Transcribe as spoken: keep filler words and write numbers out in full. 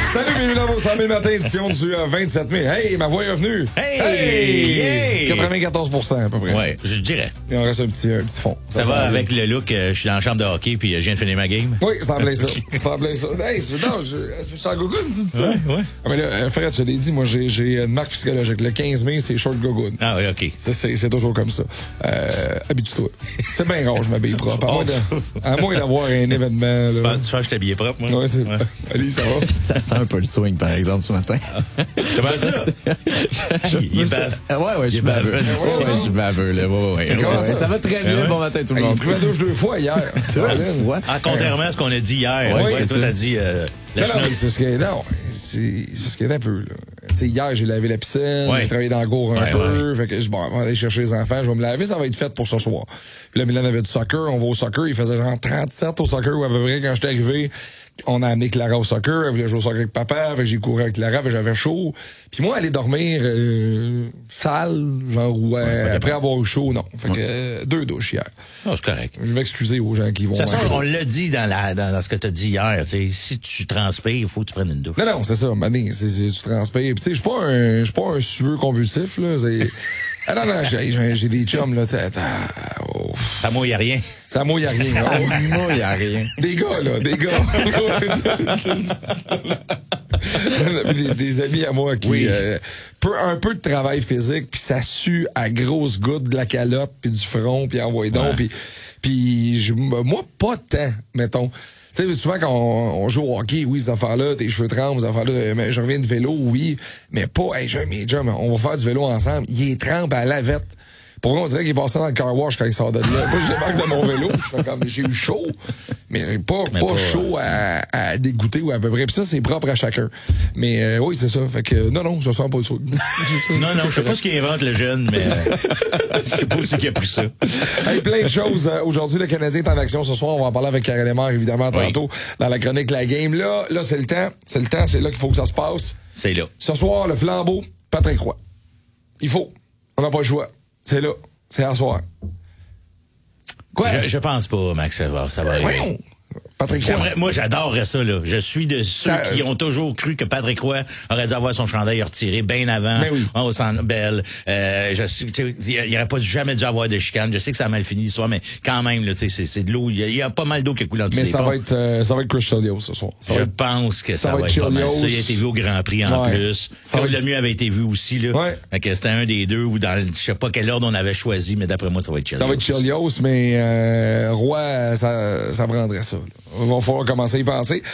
Salut, bienvenue dans vos cent mille matins, édition du euh, vingt-sept mai. Hey, ma voix est revenue. Hey! Hey! Hey! quatre-vingt-quatorze pour cent à peu près. Ouais, je dirais. Il en reste un petit, un petit fond. Ça, ça va avec le look, euh, je suis dans la chambre de hockey puis euh, je viens de finir ma game. Oui, c'est en plein ça. C'est en plein ça. Hey, c'est, non, je, je suis en gogoune, tu dis ça? Ouais, ouais. Ah, mais là, euh, Fred, je te l'ai dit, moi, j'ai, j'ai une marque psychologique. Le quinze mai, c'est short gogoune. Ah oui, OK. Ça, c'est, c'est toujours comme ça. Euh, habitue-toi. C'est bien rare, je m'habille propre. À moins, de, à moins d'avoir un événement, là. Tu fais que je t'habillais propre, moi? Ouais, c'est, ouais. Allez, ça va. Ça sent un peu le swing, par exemple, ce matin. Comment ça? il, il est bave. Ouais, ouais, je suis baveux. Ouais, ouais, je suis baveux, là. Ouais, ouais. Comment ouais, ça? ça va très bien. ouais. Bon matin, tout le Hey, monde. il a pris ma douche deux fois hier. Deux fois. Ah, contrairement à ce qu'on a dit hier. Ouais, Ouais, c'est toi, ça. t'as dit euh, la Non, non, mais chemise. c'est parce que, non, c'est, c'est parce qu'il y a un peu, là. Tu sais, hier, j'ai lavé la piscine, Ouais. j'ai travaillé dans la cour un Ouais, peu, fait que, je bon, on va aller chercher les enfants, je vais me laver, ça va être fait pour ce soir. Puis là, Milan avait du soccer, on va au soccer, il faisait genre trente-sept au soccer, ou à peu près, quand j'étais arrivé, on a amené Clara au soccer, elle voulait jouer au soccer avec papa, fait que j'ai couru avec Clara, fait que j'avais chaud. Puis moi, aller dormir, euh, sale, genre, ou, euh, ouais, après avoir eu chaud, non. Fait que, euh, deux douches hier. Oh, c'est correct. Je vais excuser aux gens qui vont... De toute façon, euh, on l'a dit dans, la, dans, dans ce que t'as dit hier. Tu sais, si tu transpires, il faut que tu prennes une douche. Non, non, c'est ça, mané, c'est, c'est, tu transpires. Puis tu sais, je suis pas un, je suis pas un sueux convulsif, là. C'est... Ah non, non, j'ai, j'ai, j'ai des chums, là. T'as, t'as, oh, Ça mouille à rien. ça mouille à rien. Ah, Oh. moi, il n'y a rien. Des gars, là, des gars. des, des amis à moi qui... Oui. Euh, peu, un peu de travail physique, puis ça sue à grosses gouttes de la calotte, puis du front, puis envoie donc. Ouais. Puis, puis je- moi, pas tant, mettons. Tu sais, souvent, quand on, on joue au hockey, oui, ces affaires-là, tes cheveux tremblent, ces affaires-là, mais je reviens de vélo, oui, mais pas, hey, j'ai un major, mais on va faire du vélo ensemble. Il est trempe à la lavette. Pour moi, on dirait qu'il est passé dans le car wash quand il sort de là. Moi, je débarque de mon vélo, je fais comme, j'ai eu chaud, mais pas, Mais pas, pas, chaud à, à dégoûter ou à peu près. Puis ça, c'est propre à chacun. Mais euh, oui, c'est ça. Fait que, non, non, je sens pas le truc. Non, non, je sais pas ce qu'il invente le jeune, mais euh, je sais pas où c'est qu'il a pris ça. Hey, plein de choses. Euh, Aujourd'hui, le Canadien est en action ce soir. On va en parler avec Karel Lemar, évidemment, tantôt, dans la chronique La Game. Là, là, c'est le temps. C'est le temps. C'est là qu'il faut que ça se passe. C'est là. Ce soir, le flambeau, Patrick Roy. Il faut. On n'a pas le choix. C'est là. C'est à soir. Quoi? Je, je pense pas, Max, ça va, ça va arriver. Voyons. Patrick Roy. J'aimerais- moi, j'adorerais ça, là. Je suis de ceux Ça- qui ont toujours cru que Patrick Roy aurait dû avoir son chandail retiré bien avant, Ben oui. hein, au Centre Bell. Euh, je suis, tu sais, il aurait pas dû jamais dû avoir de chicane. Je sais que ça a mal fini l'histoire, mais quand même, là, tu sais, c'est, c'est de l'eau. Il y, a, il y a pas mal d'eau qui coule en dessous Mais des ça ponts. va être, euh, ça va être Chris Chelios ce soir. Ça Je va être- pense que ça, ça va va être être pas mal. Chelios. Ça, il a été vu au Grand Prix en Ouais. plus. Ça va Claude être- Lemieux avait été vu aussi, là. Ouais. Fait que c'était un des deux ou dans, je sais pas quel ordre on avait choisi, mais d'après moi, ça va être Chelios. Ça va être Chelios, mais euh, Roy, ça, ça prendrait ça. Il va falloir commencer à y penser.